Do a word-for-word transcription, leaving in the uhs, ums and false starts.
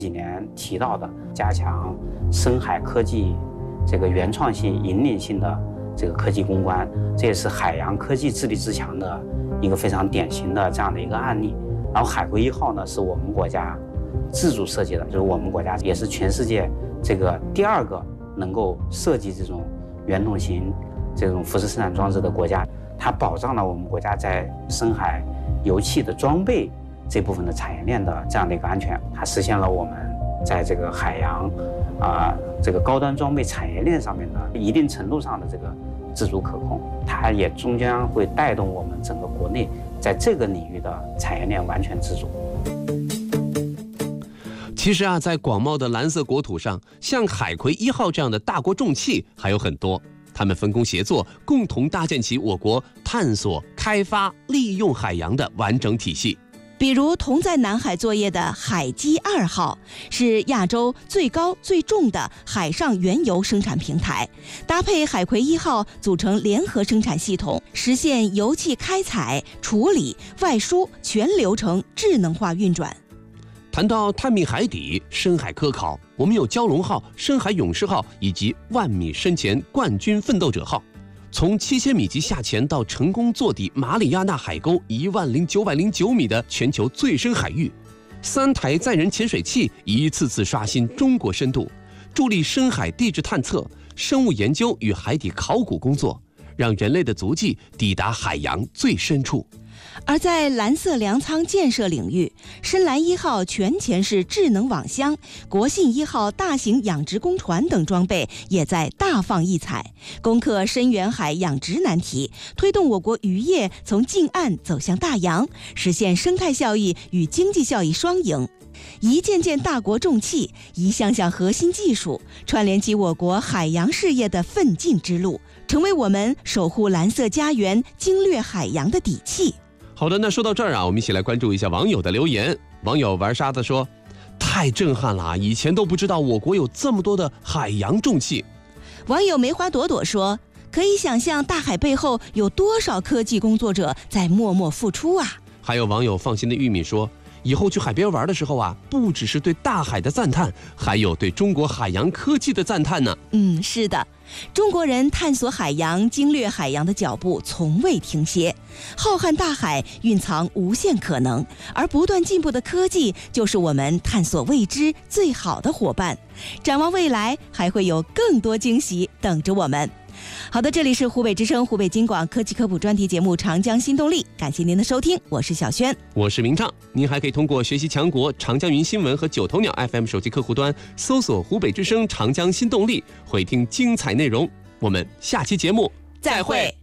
几年提到的加强深海科技这个原创性、引领性的这个科技攻关，这也是海洋科技自立自强的一个非常典型的这样的一个案例。然后海葵一号呢，是我们国家自主设计的，就是我们国家也是全世界这个第二个能够设计这种圆筒型这种辐射生产装置的国家。它保障了我们国家在深海油气的装备这部分的产业链的这样的一个安全，它实现了我们在这个海洋啊、呃、这个高端装备产业链上面的一定程度上的这个自主可控，它也终将会带动我们整个国内在这个领域的产业链完全自主。 其实啊，在广袤的蓝色国土上，像海葵一号这样的大国重器还有很多，他们分工协作，共同搭建起我国探索、开发、利用海洋的完整体系。 比如同在南海作业的海基二号，是亚洲最高最重的海上原油生产平台，搭配海葵一号组成联合生产系统，实现油气开采、处理、外输全流程智能化运转。 谈到探秘海底、深海科考，我们有蛟龙号、深海勇士号以及万米深潜冠军奋斗者号。从七千米级下潜到成功坐底马里亚纳海沟一万零九百零九米的全球最深海域，三台载人潜水器一次次刷新中国深度，助力深海地质探测、生物研究与海底考古工作，让人类的足迹抵达海洋最深处。 而在蓝色粮仓建设领域，深蓝一号全潜式智能网箱、国信一号大型养殖工船等装备也在大放异彩，攻克深远海养殖难题，推动我国渔业从近岸走向大洋，实现生态效益与经济效益双赢。一件件大国重器，一项项核心技术，串联起我国海洋事业的奋进之路，成为我们守护蓝色家园、经略海洋的底气。 好的，那说到这儿啊，我们一起来关注一下网友的留言。网友玩沙子说，太震撼了，以前都不知道我国有这么多的海洋重器。 网友梅花朵朵说，可以想象大海背后有多少科技工作者在默默付出啊。 还有网友放心的玉米说，以后去海边玩的时候啊，不只是对大海的赞叹，还有对中国海洋科技的赞叹呢。 嗯，是的，中国人探索海洋、经略海洋的脚步从未停歇。浩瀚大海蕴藏无限可能，而不断进步的科技就是我们探索未知最好的伙伴。展望未来，还会有更多惊喜等着我们。好的，这里是湖北之声湖北经广科技科普专题节目《长江新动力》，感谢您的收听，我是小轩， 我是明畅。您还可以通过学习强国长江云新闻和九头鸟 F M 手机客户端搜索湖北之声长江新动力，回听精彩内容。我们下期节目再会。